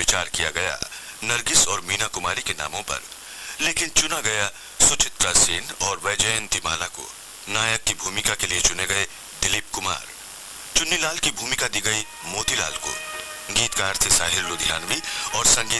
विचार किया गया नरगिस और मीना कुमारी के नामों पर, लेकिन चुना गया सुचित्रा सेन और वैजयंती माला को। नायक की भूमिका के लिए चुने गए दिलीप कुमार। चुन्नीलाल की भूमिका दी गई मोतीलाल को। गीतकार थे साहिर लुधियानवी और संगीत